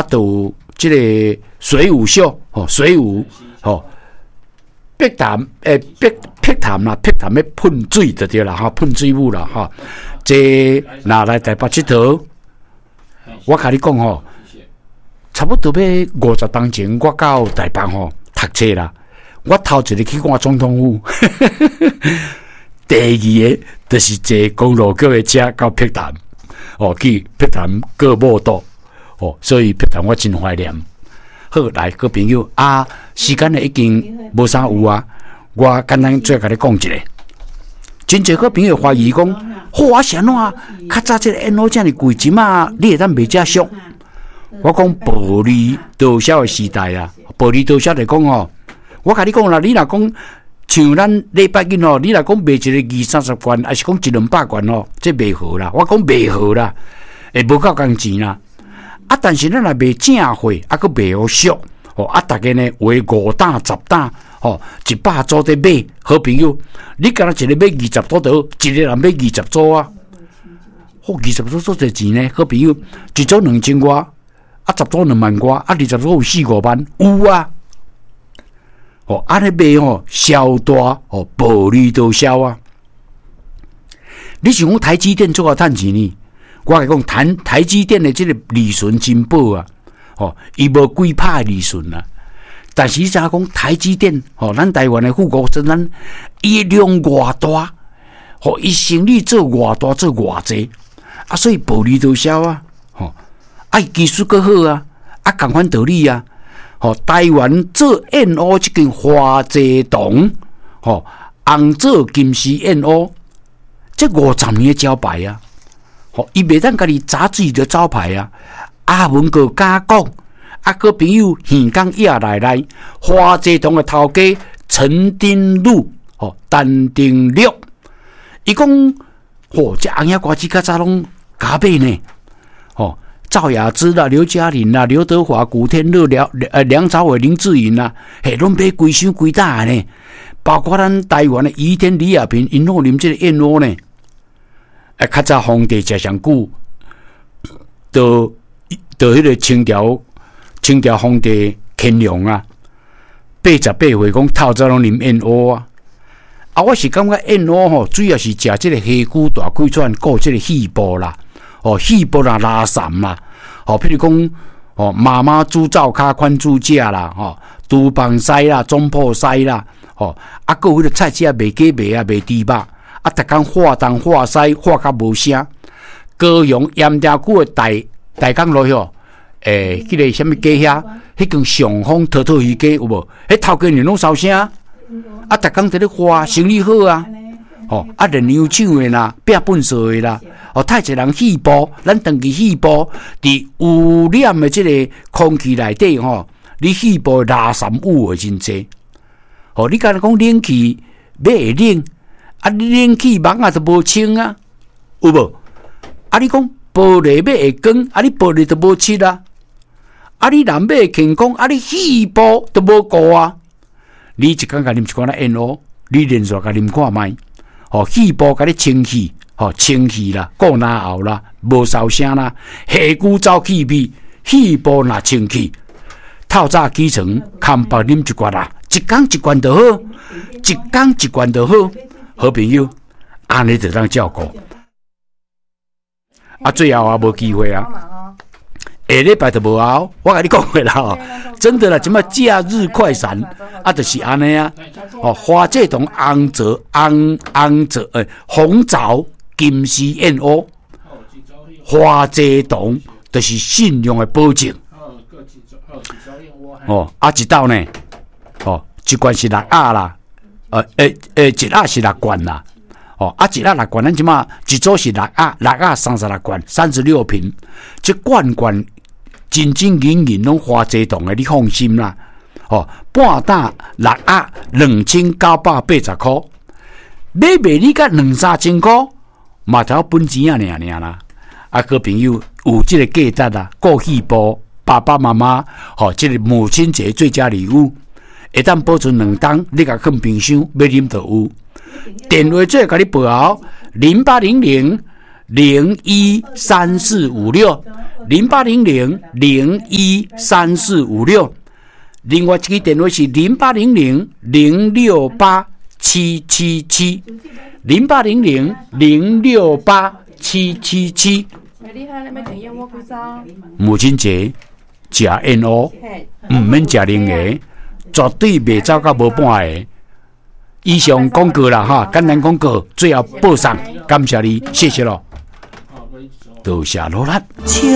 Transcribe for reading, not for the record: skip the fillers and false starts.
都这个水舞秀水舞碧潭碧潭啦，碧潭要喷水就对啦哈，喷水舞啦哈。这拿来台北佚佗，我甲你讲差不多要50年前，我到台北读册啦。我头一个去看总统府，第二个就是坐公路局的车到碧潭，去碧潭过舞蹈，所以碧潭我真怀念。好，来各朋友时间已经无啥有啊，我简单再甲你讲一个。真侪个朋友怀疑讲，啊是安怎较早这个烟雾这么贵，即马你会当卖遮俗？我讲暴利毒枭的时代啊，暴利毒枭来讲我甲你讲啦，你若讲像咱礼拜日你若讲卖一个20-30罐，还是讲100-200罐这卖好啦。我讲卖好啦，会无够工钱啦。但是咱若卖正货，佫卖好俗大家呢为5担10担100组在买。好朋友，你敢若一个买20组倒，一个人买20组啊？20组做侪钱呢？好朋友，一组2000外，10组2万外，20组有4-5万，有啊。安尼卖销大暴利都销啊！你想讲台积电做啊趁钱呢？我讲台积电的这个利润真薄啊！伊无几拍利润啊。但是你知影讲台积电咱台湾的富国生产，伊量偌大，伊生意做偌大做偌济所以暴利都销啊！技术够好啊！同款道理啊！台湾做燕鸥这间花济堂红做金丝燕鸥，这50年的招牌啊！伊袂当家己砸自己的招牌啊！文个敢讲，个朋友耳讲也来，花济堂的头家陈丁禄陈丁禄，伊讲这红叶瓜子较早拢加买呢，赵雅芝啦、刘嘉玲啦、刘德华、古天乐、梁朝伟、林志颖啦，拢买规箱规大呢。包括咱台湾的倚天李亚平，因拢啉这个燕窝呢。较早皇帝食上久，到迄个清朝皇帝乾隆啊，88岁讲透早拢啉燕窝啊。我是感觉燕窝主要是食这个虾骨大龟转，顾这个细部啦。细部啦、拉散啦，譬如讲妈妈猪灶骹、宽猪架啦，猪膀塞啦、中破塞啦，还有迄个菜市卖鸡卖卖猪肉，逐工化东化西化甲无声。高雄盐埕区的大港路迄个什么鸡遐，迄间上风套鱼鸡有无？迄头家娘拢烧声，逐工在咧花，生意好啊。练牛唱的啦，拼本色的啦，太侪人戏步，咱长期戏步，伫污染的这个空气内底你戏步垃圾污的真济。你敢若讲冷气要会冷，你冷气网都无清啊，有无？你讲玻璃要会光，你玻璃都无漆啊，你人要会健康，你戏步都无顾啊。你一工甲啉一罐燕窝，你连续甲啉看卖。气部甲你清气，清气啦，顾哪后啦，无烧声啦，下骨走气味，气部若清气，透早起床，空白啉一罐啦，一工一罐就好，一工一罐就好，好朋友，安尼就当照顾。最后无机会啊。下礼拜就无啊！我甲你讲过啦，真的啦，即摆假日快闪就是安尼啊！花济堂红枣金丝燕窝，花济堂就是信用的保证。一斗呢，一罐是6盒啦，一盒是6罐啦。一盒6罐，咱即摆一组是6盒36罐，36瓶，这罐罐。真真银银拢花济堂的，你放心啦。半打6盒2980块，买你甲2-3千块，嘛头本钱啊尔啦。各朋友有这个价值啊，顾戏部爸爸妈妈，这个母亲节最佳礼物，会当保存2冬，你甲放冰箱，要啉就有。电话最甲你报后0800 0800-013456，0800-013456。另外一个电话是0800-068-777，0800-068-777。母亲节吃燕窝，唔免吃零个，绝对袂走到无半个。以上广告啦哈，简单广告，最后报上，感谢你，谢谢咯，多谢罗兰。